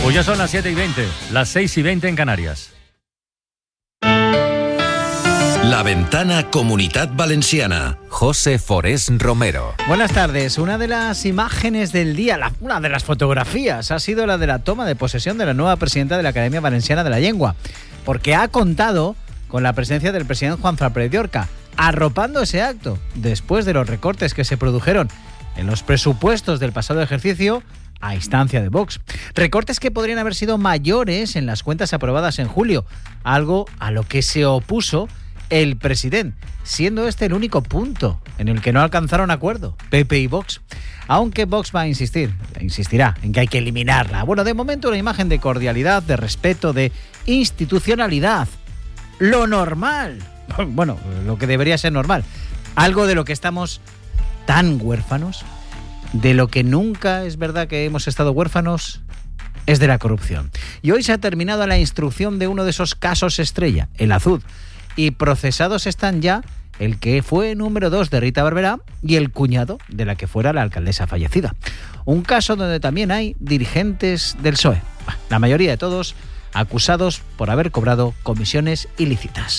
Pues ya son las 7:20, las 6:20 en Canarias. La Ventana Comunitat Valenciana. José Forés Romero. Buenas tardes. Una de las imágenes del día, una de las fotografías, ha sido la de la toma de posesión de la nueva presidenta de la Academia Valenciana de la Llengua, porque ha contado con la presencia del presidente Juanfran Pérez Llorca, arropando ese acto después de los recortes que se produjeron en los presupuestos del pasado ejercicio a instancia de Vox. Recortes que podrían haber sido mayores en las cuentas aprobadas en julio, algo a lo que se opuso el presidente, siendo este el único punto en el que no alcanzaron acuerdo, PP y Vox. Aunque Vox insistirá en que hay que eliminarla. Bueno, de momento una imagen de cordialidad, de respeto, de institucionalidad. Lo normal. Bueno, lo que debería ser normal. Algo de lo que estamos tan huérfanos, de lo que nunca es verdad que hemos estado huérfanos, es de la corrupción. Y hoy se ha terminado la instrucción de uno de esos casos estrella, el Azud. Y procesados están ya el que fue número 2 de Rita Barberá y el cuñado de la que fuera la alcaldesa fallecida. Un caso donde también hay dirigentes del PSOE, la mayoría de todos acusados por haber cobrado comisiones ilícitas.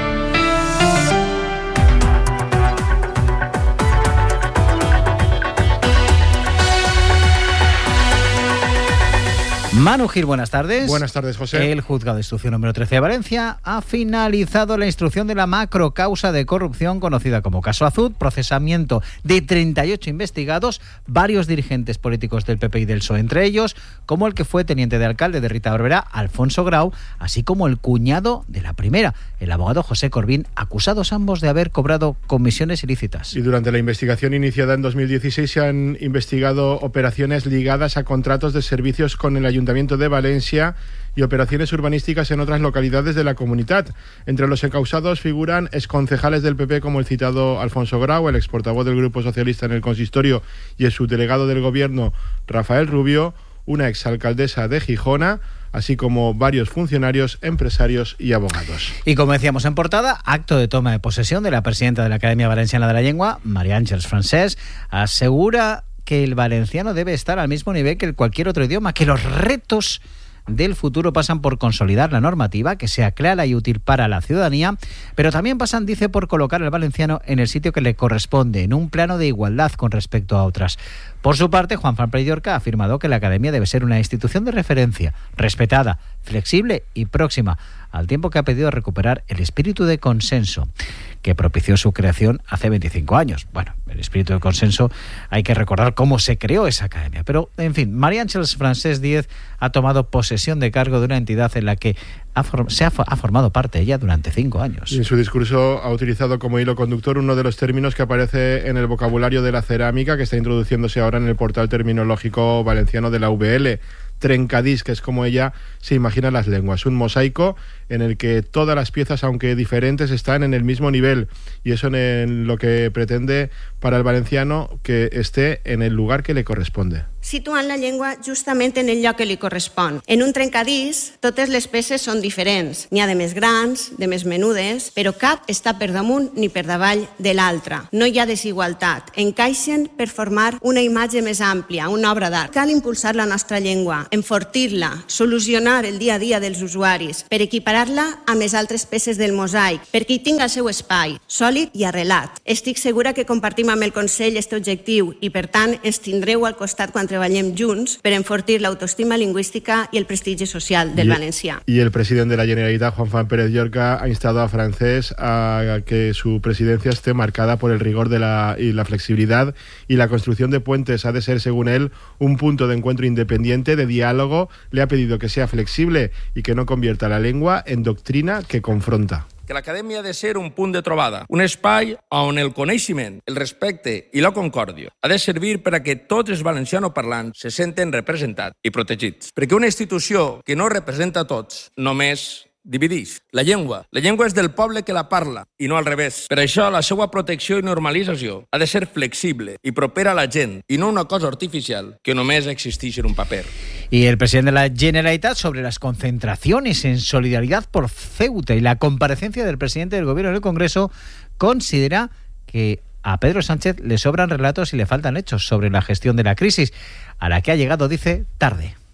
Manu Gil, buenas tardes. Buenas tardes, José. El juzgado de instrucción número 13 de Valencia ha finalizado la instrucción de la macrocausa de corrupción conocida como caso Azud, procesamiento de 38 investigados, varios dirigentes políticos del PP y del PSOE entre ellos, como el que fue teniente de alcalde de Rita Barberá, Alfonso Grau, así como el cuñado de la primera, el abogado José Corbín, acusados ambos de haber cobrado comisiones ilícitas. Y durante la investigación iniciada en 2016 se han investigado operaciones ligadas a contratos de servicios con el Ayuntamiento de Valencia y operaciones urbanísticas en otras localidades de la comunidad. Entre los encausados figuran exconcejales del PP como el citado Alfonso Grau, el exportavoz del Grupo Socialista en el consistorio y el subdelegado del Gobierno Rafael Rubio, una exalcaldesa de Gijona, así como varios funcionarios, empresarios y abogados. Y como decíamos en portada, acto de toma de posesión de la presidenta de la Academia Valenciana de la Llengua, María Ángeles Francés, asegura que el valenciano debe estar al mismo nivel que cualquier otro idioma, que los retos del futuro pasan por consolidar la normativa, que sea clara y útil para la ciudadanía, pero también pasan, dice, por colocar al valenciano en el sitio que le corresponde, en un plano de igualdad con respecto a otras. Por su parte, Juanfran Pérez Llorca ha afirmado que la Academia debe ser una institución de referencia, respetada, flexible y próxima, al tiempo que ha pedido recuperar el espíritu de consenso que propició su creación hace 25 años. Bueno, el espíritu de consenso, hay que recordar cómo se creó esa academia. Pero, en fin, María Ángeles Francés Díez ha tomado posesión de cargo de una entidad en la que ha formado parte ella durante 5 años. Y en su discurso ha utilizado como hilo conductor uno de los términos que aparece en el vocabulario de la cerámica, que está introduciéndose ahora en el portal terminológico valenciano de la VL. Trencadís, que es como ella se imagina las lenguas, un mosaico en el que todas las piezas, aunque diferentes, están en el mismo nivel, y eso en lo que pretende para el valenciano que esté en el lugar que le corresponde. Situant la llengua justament en el lloc que li correspon. En un trencadís, totes les peces són diferents. N'hi ha de més grans, de més menudes, però cap està per damunt ni per davall de l'altra. No hi ha desigualtat. Encaixen per formar una imatge més àmplia, una obra d'art. Cal impulsar la nostra llengua, enfortir-la, solucionar el dia a dia dels usuaris, per equiparar-la amb les altres peces del mosaic, perquè hi tingui el seu espai, sòlid i arrelat. Estic segura que compartim amb el Consell este objectiu i, per tant, ens tindreu al costat quan treballem junts per enfortir l'autoestima lingüística y el prestigi social del valencià. Y el presidente de la Generalitat, Juanfran Pérez Llorca, ha instado a Francés a que su presidencia esté marcada por el rigor y la flexibilidad, y la construcción de puentes ha de ser, según él, un punto de encuentro independiente, de diálogo. Le ha pedido que sea flexible y que no convierta la lengua en doctrina que confronta. Que l'acadèmia ha de ser un punt de trobada, un espai on el coneixement, el respecte i la concòrdia ha de servir per a que tots els valencianoparlants se senten representats i protegits. Perquè una institució que no representa a tots només divideix. La llengua és del poble que la parla i no al revés. Per això la seva protecció i normalització ha de ser flexible i propera a la gent i no una cosa artificial que només existeix en un paper. Y el presidente de la Generalitat sobre las concentraciones en solidaridad por Ceuta y la comparecencia del presidente del Gobierno en el Congreso considera que a Pedro Sánchez le sobran relatos y le faltan hechos sobre la gestión de la crisis, a la que ha llegado, dice, tarde.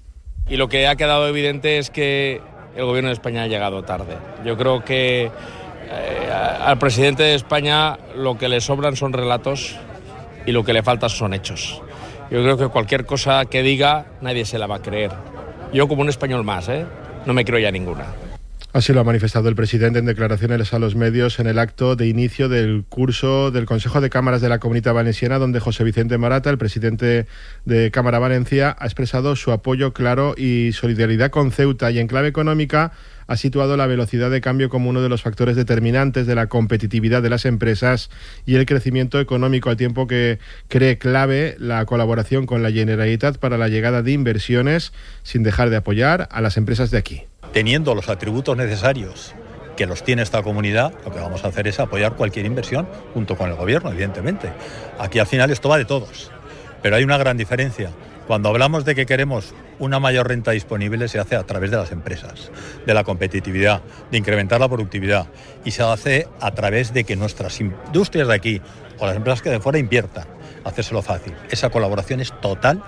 Y lo que ha quedado evidente es que el gobierno de España ha llegado tarde. Yo creo que al presidente de España lo que le sobran son relatos y lo que le falta son hechos. Yo creo que cualquier cosa que diga nadie se la va a creer. Yo como un español más, no me creo ya ninguna. Así lo ha manifestado el presidente en declaraciones a los medios en el acto de inicio del curso del Consejo de Cámaras de la Comunitat Valenciana, donde José Vicente Morata, el presidente de Cámara Valencia, ha expresado su apoyo claro y solidaridad con Ceuta, y en clave económica ha situado la velocidad de cambio como uno de los factores determinantes de la competitividad de las empresas y el crecimiento económico, al tiempo que cree clave la colaboración con la Generalitat para la llegada de inversiones, sin dejar de apoyar a las empresas de aquí. Teniendo los atributos necesarios que los tiene esta comunidad, lo que vamos a hacer es apoyar cualquier inversión junto con el gobierno, evidentemente. Aquí al final esto va de todos, pero hay una gran diferencia. Cuando hablamos de que queremos una mayor renta disponible, se hace a través de las empresas, de la competitividad, de incrementar la productividad, y se hace a través de que nuestras industrias de aquí o las empresas que de fuera inviertan, hacérselo fácil. Esa colaboración es total.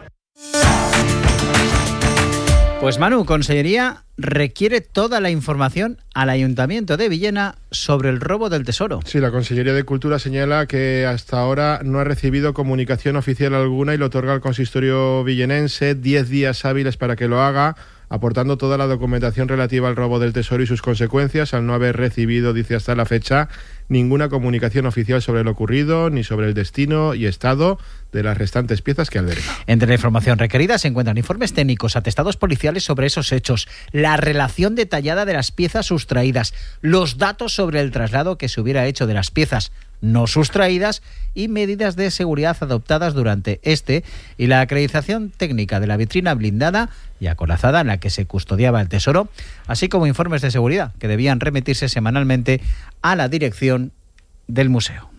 Pues Manu, Consellería requiere toda la información al Ayuntamiento de Villena sobre el robo del tesoro. Sí, la Consellería de Cultura señala que hasta ahora no ha recibido comunicación oficial alguna y le otorga al consistorio villenense 10 días hábiles para que lo haga, aportando toda la documentación relativa al robo del tesoro y sus consecuencias, al no haber recibido, dice hasta la fecha, ninguna comunicación oficial sobre lo ocurrido, ni sobre el destino y estado de las restantes piezas que alberga. Entre la información requerida se encuentran informes técnicos, atestados policiales sobre esos hechos, la relación detallada de las piezas sustraídas, los datos sobre el traslado que se hubiera hecho de las piezas no sustraídas y medidas de seguridad adoptadas durante y la acreditación técnica de la vitrina blindada y acorazada en la que se custodiaba el tesoro, así como informes de seguridad que debían remitirse semanalmente a la dirección del museo.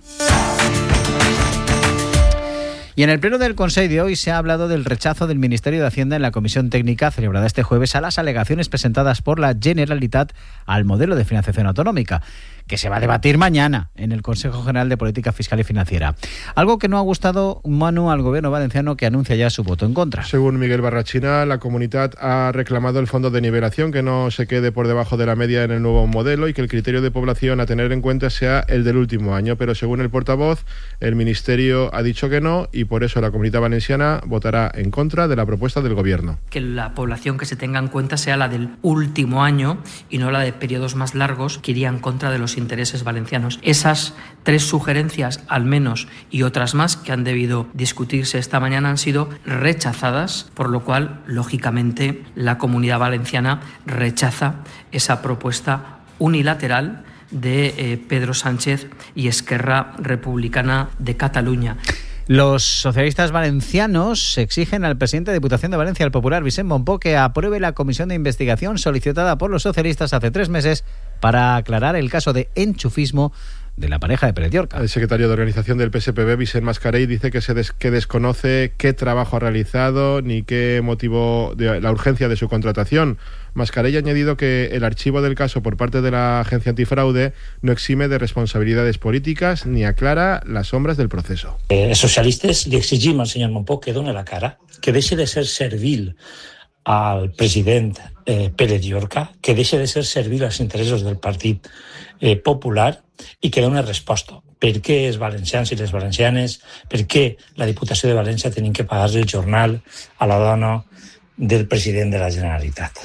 Y en el pleno del Consejo de hoy se ha hablado del rechazo del Ministerio de Hacienda en la comisión técnica celebrada este jueves a las alegaciones presentadas por la Generalitat al modelo de financiación autonómica, que se va a debatir mañana en el Consejo General de Política Fiscal y Financiera. Algo que no ha gustado, Manu, al gobierno valenciano, que anuncia ya su voto en contra. Según Miguel Barrachina, la comunidad ha reclamado el fondo de nivelación, que no se quede por debajo de la media en el nuevo modelo y que el criterio de población a tener en cuenta sea el del último año. Pero según el portavoz, el Ministerio ha dicho que no y por eso la comunidad valenciana votará en contra de la propuesta del gobierno. Que la población que se tenga en cuenta sea la del último año y no la de periodos más largos, que iría en contra de los intereses valencianos. Esas 3 sugerencias al menos y otras más que han debido discutirse esta mañana han sido rechazadas, por lo cual lógicamente la Comunidad Valenciana rechaza esa propuesta unilateral de Pedro Sánchez y Esquerra Republicana de Cataluña. Los socialistas valencianos exigen al presidente de Diputación de Valencia, el popular Vicent Mompó, que apruebe la comisión de investigación solicitada por los socialistas hace 3 meses para aclarar el caso de enchufismo de la pareja de Pérez Llorca. El secretario de organización del PSPB, Vicent Mascarell, dice que desconoce qué trabajo ha realizado ni qué motivó la urgencia de su contratación. Mascarell ha añadido que el archivo del caso por parte de la agencia antifraude no exime de responsabilidades políticas ni aclara las sombras del proceso. Els socialistes li exigim al senyor Mompó que doni la cara, que deixi de ser servil al president Pérez Llorca, que deixi de ser servil als interessos del Partit Popular i que doni resposta. Per què els valencians i les valencianes, per què la Diputació de València tenim que pagar el jornal a la dona del president de la Generalitat.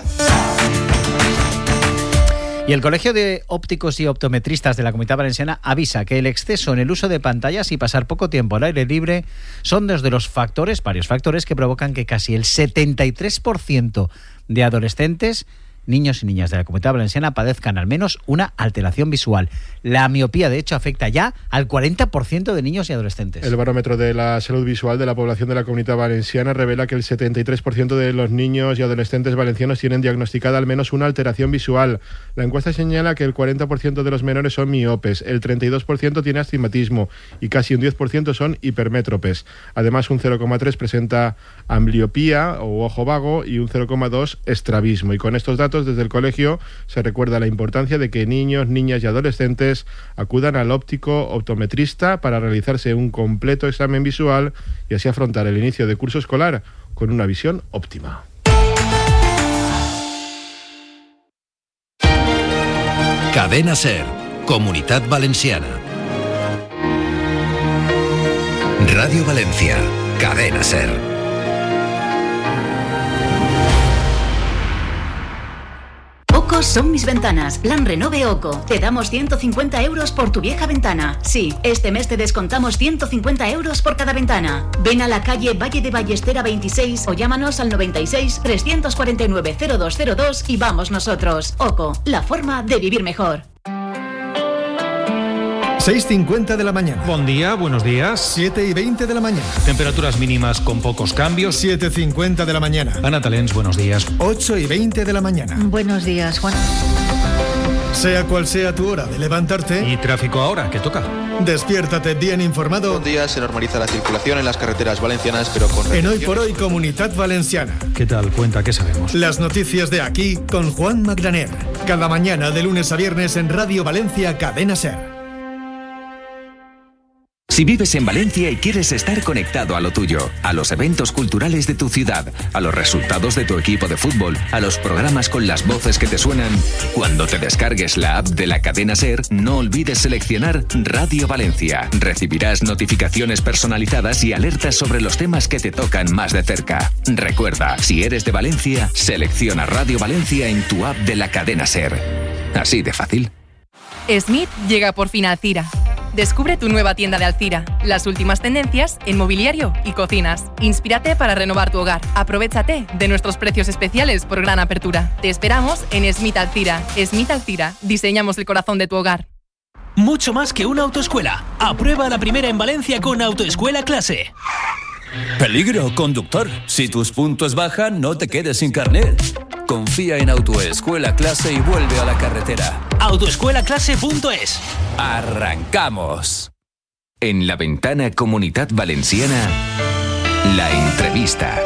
Y el Colegio de Ópticos y Optometristas de la Comunidad Valenciana avisa que el exceso en el uso de pantallas y pasar poco tiempo al aire libre son dos de los varios factores que provocan que casi el 73% de adolescentes, niños y niñas de la Comunidad Valenciana padezcan al menos una alteración visual. La miopía, de hecho, afecta ya al 40% de niños y adolescentes. El barómetro de la salud visual de la población de la Comunidad Valenciana revela que el 73% de los niños y adolescentes valencianos tienen diagnosticada al menos una alteración visual. La encuesta señala que el 40% de los menores son miopes, el 32% tiene astigmatismo y casi un 10% son hipermétropes. Además, un 0,3% presenta ambliopía o ojo vago y un 0,2% estrabismo. Y con estos datos, desde el colegio se recuerda la importancia de que niños, niñas y adolescentes acudan al óptico optometrista para realizarse un completo examen visual y así afrontar el inicio de curso escolar con una visión óptima. Cadena SER, Comunitat Valenciana. Radio Valencia, Cadena SER. OCO son mis ventanas. Plan Renove OCO. Te damos 150 euros por tu vieja ventana. Sí, este mes te descontamos 150 euros por cada ventana. Ven a la calle Valle de Ballestera 26 o llámanos al 96 349 0202 y vamos nosotros. OCO, la forma de vivir mejor. 6:50 de la mañana. Buen día, buenos días. 7:20 de la mañana. Temperaturas mínimas con pocos cambios. 7:50 de la mañana. Ana Talens, buenos días. 8:20 de la mañana. Buenos días, Juan. Sea cual sea tu hora de levantarte. Y tráfico ahora, que toca. Despiértate bien informado. Buen día, se normaliza la circulación en las carreteras valencianas, pero con... En Hoy por Hoy, Comunitat Valenciana. ¿Qué tal? Cuenta, ¿qué sabemos? Las noticias de aquí con Juan Magraner. Cada mañana de lunes a viernes en Radio Valencia, Cadena SER. Si vives en Valencia y quieres estar conectado a lo tuyo, a los eventos culturales de tu ciudad, a los resultados de tu equipo de fútbol, a los programas con las voces que te suenan, cuando te descargues la app de la cadena SER, no olvides seleccionar Radio Valencia. Recibirás notificaciones personalizadas y alertas sobre los temas que te tocan más de cerca. Recuerda, si eres de Valencia, selecciona Radio Valencia en tu app de la cadena SER. Así de fácil. Smith llega por fin a Alcira. Descubre tu nueva tienda de Alcira, las últimas tendencias en mobiliario y cocinas. Inspírate para renovar tu hogar. Aprovechate de nuestros precios especiales por gran apertura. Te esperamos en Smith Alcira. Smith Alcira, diseñamos el corazón de tu hogar. Mucho más que una autoescuela. Aprueba la primera en Valencia con Autoescuela Clase. Peligro, conductor. Si tus puntos bajan, no te quedes sin carnet. Confía en Autoescuela Clase y vuelve a la carretera. Autoescuelaclase.es. ¡Arrancamos! En la ventana Comunitat Valenciana, la entrevista.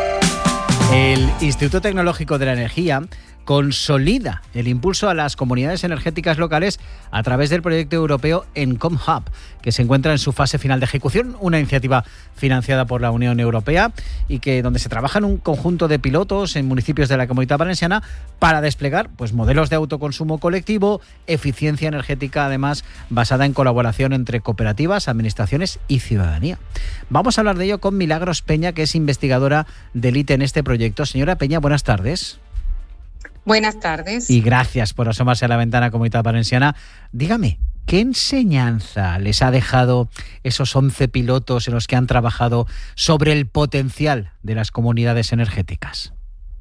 El Instituto Tecnológico de la Energía consolida el impulso a las comunidades energéticas locales a través del proyecto europeo Encom Hub, que se encuentra en su fase final de ejecución, una iniciativa financiada por la Unión Europea y que donde se trabaja en un conjunto de pilotos en municipios de la Comunidad Valenciana para desplegar modelos de autoconsumo colectivo, eficiencia energética, además basada en colaboración entre cooperativas, administraciones y ciudadanía. Vamos a hablar de ello con Milagros Peña, que es investigadora del ITE en este proyecto. Señora Peña, buenas tardes. Buenas tardes. Y gracias por asomarse a la ventana Comunidad Valenciana. Dígame, ¿qué enseñanza les ha dejado esos 11 pilotos en los que han trabajado sobre el potencial de las comunidades energéticas?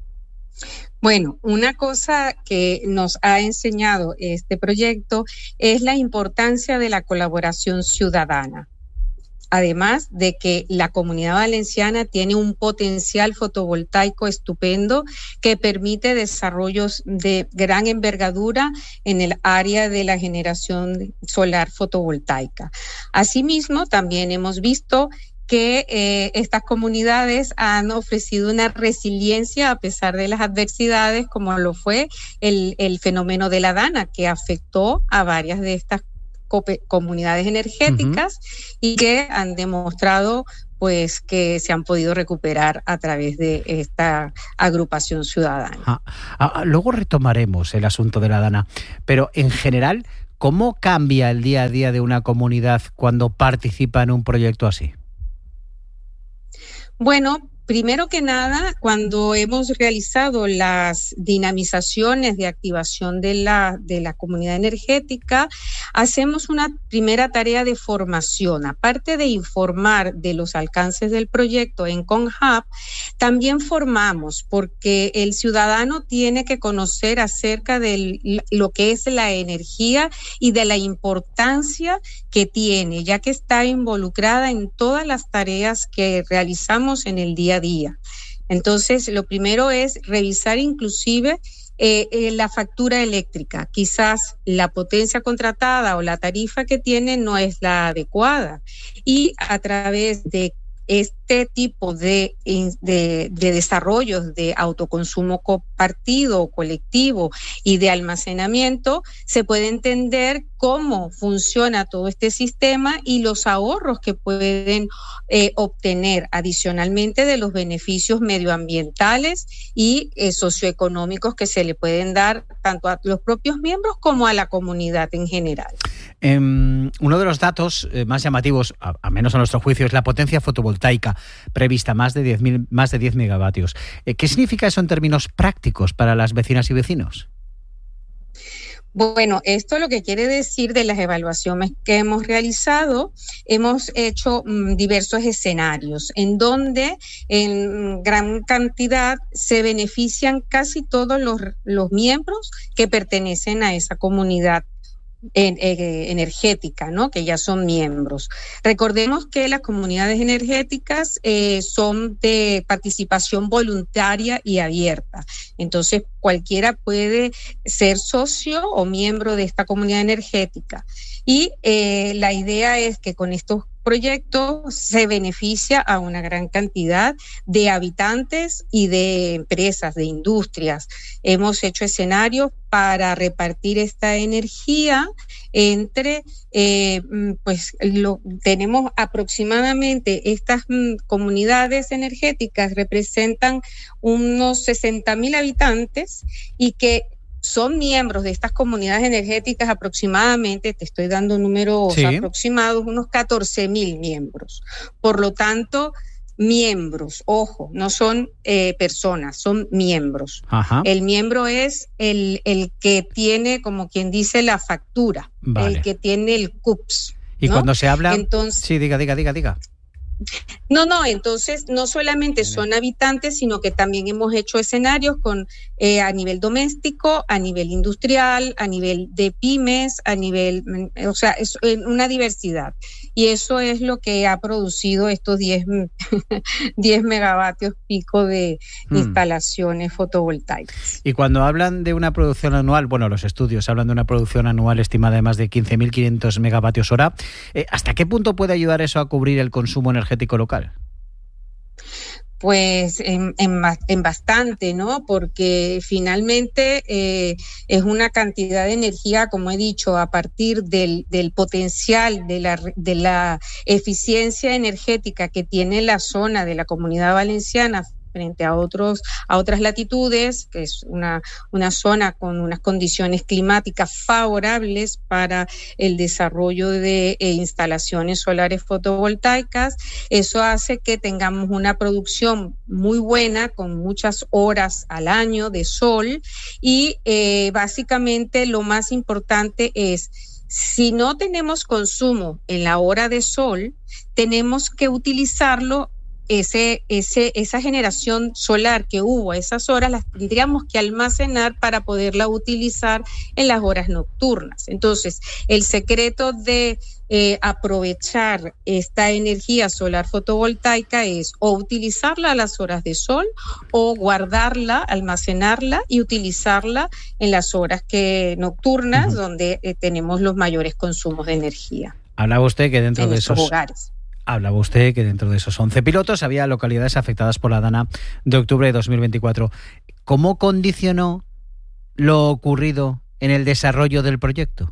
Bueno, una cosa que nos ha enseñado este proyecto es la importancia de la colaboración ciudadana. Además de que la Comunidad Valenciana tiene un potencial fotovoltaico estupendo que permite desarrollos de gran envergadura en el área de la generación solar fotovoltaica. Asimismo, también hemos visto que estas comunidades han ofrecido una resiliencia a pesar de las adversidades, como lo fue el fenómeno de la Dana, que afectó a varias de estas comunidades energéticas y que han demostrado que se han podido recuperar a través de esta agrupación ciudadana. Luego retomaremos el asunto de la Dana, pero en general, ¿cómo cambia el día a día de una comunidad cuando participa en un proyecto así? Bueno, primero que nada, cuando hemos realizado las dinamizaciones de activación de la comunidad energética, hacemos una primera tarea de formación. Aparte de informar de los alcances del proyecto Encom Hub, también formamos porque el ciudadano tiene que conocer acerca de lo que es la energía y de la importancia que tiene, ya que está involucrada en todas las tareas que realizamos en el día a día. Entonces, lo primero es revisar inclusive la factura eléctrica. Quizás la potencia contratada o la tarifa que tiene no es la adecuada. Y a través de este tipo de desarrollos de autoconsumo compartido o colectivo y de almacenamiento, se puede entender cómo funciona todo este sistema y los ahorros que pueden obtener adicionalmente de los beneficios medioambientales y socioeconómicos que se le pueden dar tanto a los propios miembros como a la comunidad en general. Uno de los datos más llamativos, a menos a nuestro juicio, es la potencia fotovoltaica prevista, más de 10 megavatios. ¿Qué significa eso en términos prácticos para las vecinas y vecinos? Bueno, esto lo que quiere decir de las evaluaciones que hemos realizado, hemos hecho diversos escenarios en donde en gran cantidad se benefician casi todos los miembros que pertenecen a esa comunidad energética, ¿no? Que ya son miembros. Recordemos que las comunidades energéticas son de participación voluntaria y abierta. Entonces, cualquiera puede ser socio o miembro de esta comunidad energética. Y la idea es que con estos proyectos se beneficia a una gran cantidad de habitantes y de empresas, de industrias. Hemos hecho escenarios para repartir esta energía entre, tenemos aproximadamente estas comunidades energéticas representan unos 60,000 habitantes y que son miembros de estas comunidades energéticas aproximadamente, te estoy dando números aproximados, unos 14,000 miembros. Por lo tanto, miembros, ojo, no son personas, son miembros. Ajá. El miembro es el que tiene, como quien dice, la factura, el que tiene el CUPS. Y ¿no? Cuando se habla... Entonces, sí, diga. No, entonces no solamente son habitantes, sino que también hemos hecho escenarios con a nivel doméstico, a nivel industrial, a nivel de pymes, a nivel, o sea, es una diversidad. Y eso es lo que ha producido estos 10 megavatios pico de instalaciones fotovoltaicas. Y cuando hablan de una producción anual, bueno, los estudios hablan de una producción anual estimada de más de 15.500 megavatios hora, ¿hasta qué punto puede ayudar eso a cubrir el consumo energético local? Pues en bastante, ¿no? Porque finalmente es una cantidad de energía, como he dicho, a partir del potencial de la eficiencia energética que tiene la zona de la Comunidad Valenciana frente a otras latitudes, que es una zona con unas condiciones climáticas favorables para el desarrollo de instalaciones solares fotovoltaicas. Eso hace que tengamos una producción muy buena, con muchas horas al año de sol, y básicamente lo más importante es, si no tenemos consumo en la hora de sol, tenemos que utilizarlo. Esa generación solar que hubo a esas horas las tendríamos que almacenar para poderla utilizar en las horas nocturnas. Entonces, el secreto de aprovechar esta energía solar fotovoltaica es o utilizarla a las horas de sol o guardarla, almacenarla y utilizarla en las horas nocturnas, donde tenemos los mayores consumos de energía. Hablaba usted que dentro de esos hogares. Hablaba usted que dentro de esos 11 pilotos había localidades afectadas por la dana de octubre de 2024. ¿Cómo condicionó lo ocurrido en el desarrollo del proyecto?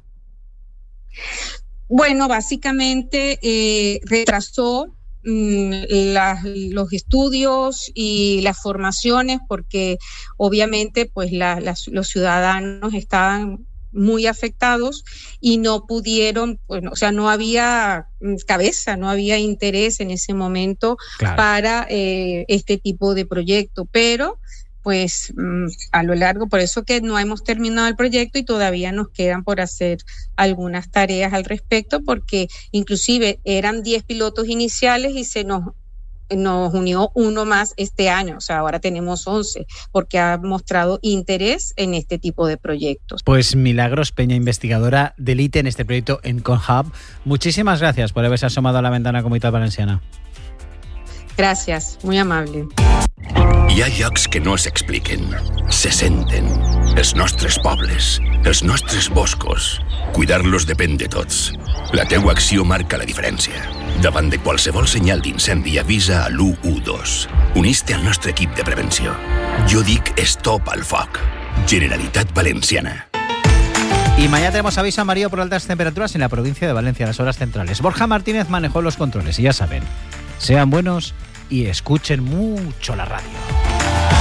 Bueno, básicamente retrasó los estudios y las formaciones, porque obviamente pues los ciudadanos estaban muy afectados y no pudieron, bueno, o sea, no había cabeza, no había interés en ese momento para este tipo de proyecto, pero pues a lo largo, por eso que no hemos terminado el proyecto y todavía nos quedan por hacer algunas tareas al respecto, porque inclusive eran 10 pilotos iniciales y se nos unió uno más este año, o sea, ahora tenemos 11, porque ha mostrado interés en este tipo de proyectos. Pues Milagros Peña, investigadora de élite en este proyecto en Conhub, muchísimas gracias por haberse asomado a la ventana Comunitat Valenciana. Gràcies, muy amable. Hi ha llocs que no s'expliquen, se senten. Els nostres pobles, els nostres boscos. Cuidar-los depèn de tots. La teua acció marca la diferència. Davant de qualsevol senyal d'incendi, avisa a l'112. Unís-te al nostre equip de prevenció. Jo dic stop al foc. Generalitat Valenciana. Y mañana tenemos aviso amarillo por altas temperaturas en la provincia de Valencia, en las horas centrales. Borja Martínez manejó los controles y ya saben, sean buenos y escuchen mucho la radio.